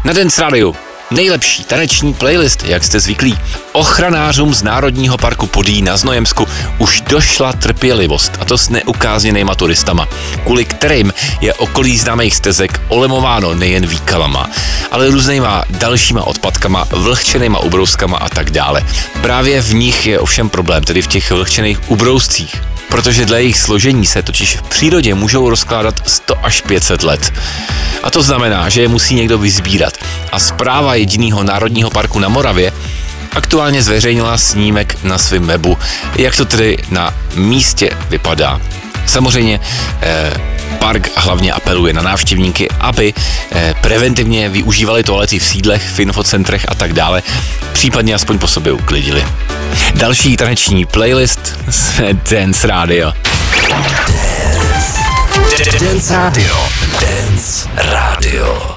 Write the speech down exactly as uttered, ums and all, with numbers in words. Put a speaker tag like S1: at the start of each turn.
S1: Na Dance Radio nejlepší taneční playlist, jak jste zvyklí. Ochranářům z Národního parku Podyjí na Znojemsku už došla trpělivost, a to s neukázněnejma turistama, kvůli kterým je okolí známých stezek olemováno nejen výkalama, ale různýma dalšíma odpadkama, vlhčenýma ubrouskama a tak dále. Právě v nich je ovšem problém, tedy v těch vlhčených ubrouscích, protože dle jejich složení se totiž v přírodě můžou rozkládat sto až pět set let. A to znamená, že je musí někdo vysbírat. A správa jediného národního parku na Moravě aktuálně zveřejnila snímek na svém webu, jak to tedy na místě vypadá. Samozřejmě eh, park hlavně apeluje na návštěvníky, aby eh, preventivně využívali toalety v sídlech, v infocentrech a tak dále, případně aspoň po sobě uklidili. Další taneční playlist z Dance Radio.
S2: Dance Radio. Dance Radio.